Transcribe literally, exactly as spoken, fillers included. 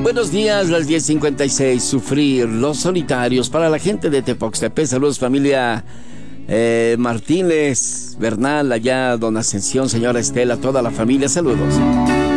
Buenos días, las diez cincuenta y seis. Sufrir, Los Solitarios, para la gente de Tepoxtepec. Saludos, familia eh, Martínez, Bernal, allá, don Ascensión, señora Estela, toda la familia, saludos.